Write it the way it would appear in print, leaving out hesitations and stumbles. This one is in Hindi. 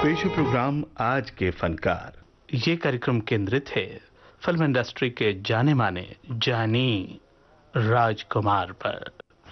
पेश है प्रोग्राम आज के फनकार। ये कार्यक्रम केंद्रित है फिल्म इंडस्ट्री के जाने माने जानी राजकुमार पर।